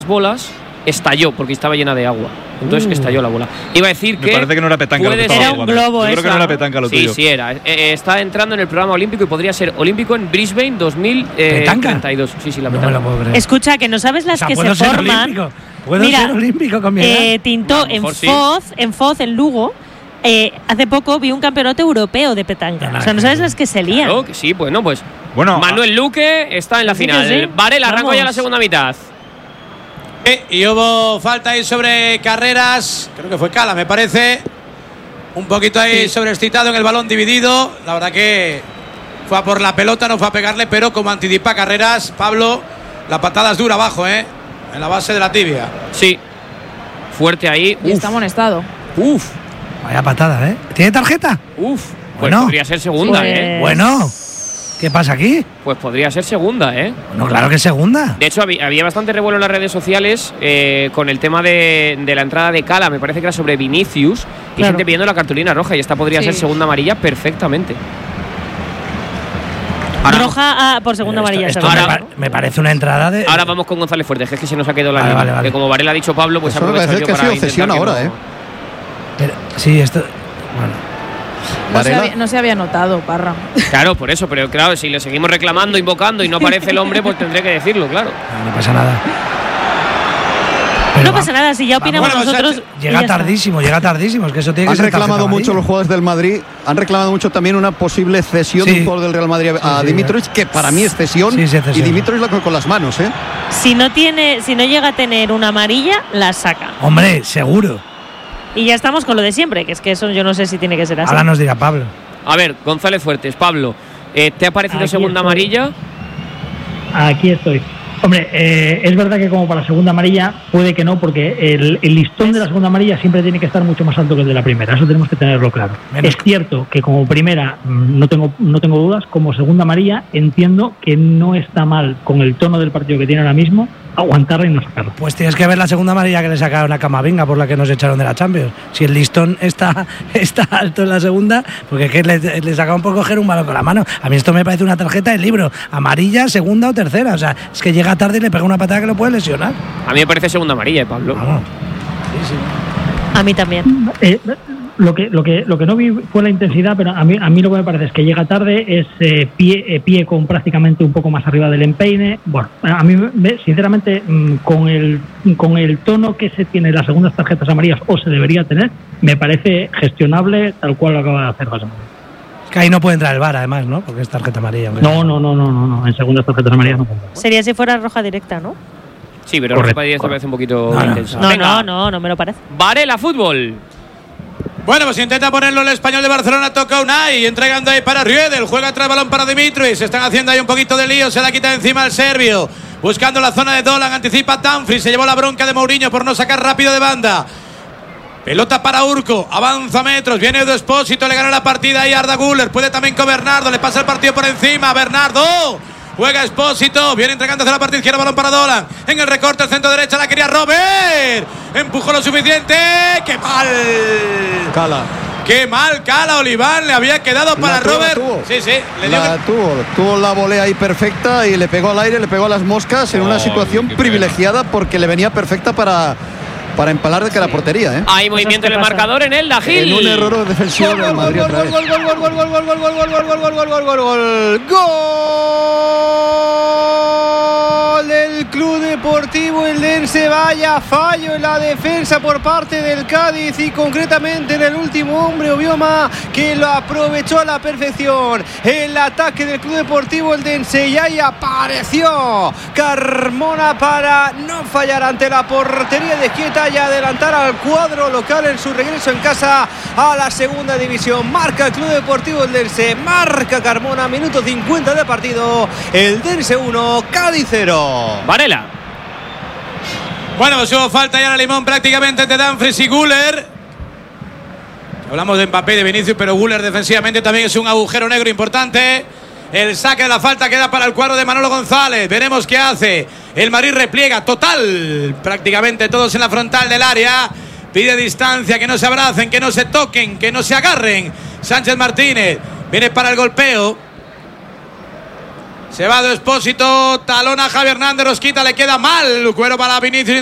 bolas estalló porque estaba llena de agua. Entonces estalló la bola. Iba a decir Me parece que no era petanca lo que estaba Era un globo. Yo creo que no era petanca lo tuyo. Sí, era. Está entrando en el programa olímpico y podría ser olímpico en Brisbane 2032. Sí, la petanca. No me lo puedo creer. Escucha, que no sabes las que se forman. Puedo ser olímpico con mi edad. Tintó en Foz, en Lugo. Hace poco vi un campeonato europeo de petanca. O sea, no sabes las que se lían. Claro que sí, bueno, pues. Manuel Luque está en la final. Sí. Varela arrancó ya la segunda mitad. Y hubo falta ahí sobre Carreras. Creo que fue Cala, me parece. Un poquito ahí sobreexcitado en el balón dividido. La verdad que fue a por la pelota, no fue a pegarle, pero como anticipa Carreras, Pablo, la patada es dura abajo, en la base de la tibia. Sí. Fuerte ahí. Y está amonestado. Vaya patada, ¿Tiene tarjeta? Pues bueno, podría ser segunda, Bueno, ¿qué pasa aquí? Pues podría ser segunda, No, claro que es segunda. De hecho, había bastante revuelo en las redes sociales con el tema de la entrada de Cala. Me parece que era sobre Vinicius. Y gente pidiendo la cartulina roja. Y esta podría ser segunda amarilla perfectamente. Roja por segunda amarilla. Me parece una entrada de. Ahora vamos con González Fuerte, que es que se nos ha quedado la línea. Vale. Que como Varela ha dicho Pablo, pues eso me parece que ha sido cesión ahora, Sí, esto. No se había notado, Parra. Claro, por eso, pero claro, si le seguimos reclamando, invocando y no aparece el hombre, pues tendré que decirlo, claro. No pasa nada. No pasa nada, si ya opinamos nosotros. Llega tardísimo, es que eso tiene que ser. Han reclamado mucho los jugadores del Madrid, han reclamado mucho también una posible cesión de un jugador del Real Madrid a Dimitrovic, que para mí es cesión, y Dimitrovic la con las manos, Si no llega a tener una amarilla, la saca. Hombre, seguro. Y ya estamos con lo de siempre, que es que eso yo no sé si tiene que ser así. Ahora nos dirá Pablo. A ver, González Fuertes, Pablo, ¿te ha parecido segunda amarilla? Aquí estoy. Hombre, es verdad que como para la segunda amarilla puede que no, porque el listón de la segunda amarilla siempre tiene que estar mucho más alto que el de la primera. Eso tenemos que tenerlo claro. Es cierto que como primera no tengo dudas, como segunda amarilla entiendo que no está mal con el tono del partido que tiene ahora mismo aguantarla y no sacarla. Pues tienes que ver la segunda amarilla que le sacaron a Camavinga por la que nos echaron de la Champions. Si el listón está alto en la segunda, porque es que le sacaron por coger un balón con la mano. A mí esto me parece una tarjeta del libro. Amarilla, segunda o tercera. O sea, es que llega tarde y le pega una patada que lo puede lesionar. A mí me parece segunda amarilla, Pablo. Vamos. Sí. A mí también. Lo que no vi fue la intensidad, pero a mí lo que me parece es que llega tarde, es pie con prácticamente un poco más arriba del empeine. Bueno, a mí sinceramente con el tono que se tiene en las segundas tarjetas amarillas, o se debería tener, me parece gestionable tal cual lo acaba de hacer José Manuel. Es que ahí no puede entrar el VAR además, ¿no? Porque es tarjeta amarilla. No, en segundas tarjetas amarillas no puede. Sería si fuera roja directa, ¿no? Sí, pero roja directa parece un poquito intensa. No me lo parece. Varela, fútbol. Bueno, pues intenta ponerlo el Español de Barcelona, toca Unai, entregando ahí para Riedel, juega atrás balón para Dimitrovic, se están haciendo ahí un poquito de lío, se la quita encima el serbio, buscando la zona de Dolan, anticipa Dumfries, se llevó la bronca de Mourinho por no sacar rápido de banda. Pelota para Urco, avanza metros, viene Edu Espósito, le gana la partida ahí a Arda Güler, puede también con Bernardo, le pasa el partido por encima, Bernardo, juega Espósito, viene entregando hacia la parte izquierda, balón para Dolan, en el recorte, el centro derecha, la quería Robert, empujó lo suficiente, ¡qué mal! Cala. ¡Qué mal Cala, Oliván! Le había quedado para Robert. Sí, tuvo la volea ahí perfecta y le pegó al aire, le pegó a las moscas en una situación privilegiada porque le venía perfecta para empalar de cara a portería, Hay movimiento en el marcador en el Dajil. En un error defensivo del Madrid otra vez. Gol del Club Deportivo Eldense. Vaya fallo en la defensa por parte del Cádiz y concretamente en el último hombre, Obioma, que lo aprovechó a la perfección. El ataque del Club Deportivo Eldense y ahí apareció Carmona para no fallar ante la portería de Quieta y adelantar al cuadro local en su regreso en casa a la segunda división. Marca el Club Deportivo Eldense, marca Carmona, minuto 50 de partido. Eldense 1, Cádiz 0. Varela. Bueno, pues hubo falta ya en Limón prácticamente entre Dumfries y Güler. Hablamos de Mbappé y de Vinicius, pero Güler defensivamente también es un agujero negro importante. El saque de la falta queda para el cuadro de Manolo González. Veremos qué hace. El Madrid repliega total. Prácticamente todos en la frontal del área. Pide distancia, que no se abracen, que no se toquen, que no se agarren. Sánchez Martínez viene para el golpeo. Se va de Expósito, talón a Javi Hernández, Rosquita, le queda mal. Cuero para Vinicius.